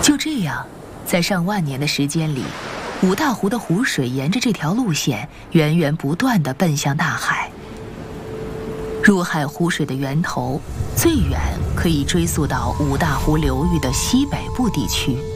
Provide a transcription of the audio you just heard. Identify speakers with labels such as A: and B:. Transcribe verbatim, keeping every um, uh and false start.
A: 就这样，在上万年的时间里，五大湖的湖水沿着这条路线源源不断地奔向大海。入海湖水的源头最远可以追溯到五大湖流域的西北部地区。